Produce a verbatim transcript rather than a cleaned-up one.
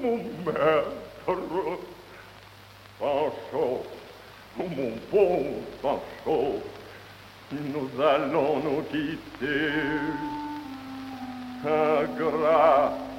mon maître, Pancho, mon bon Pancho, nous allons nous quitter. Ingrat,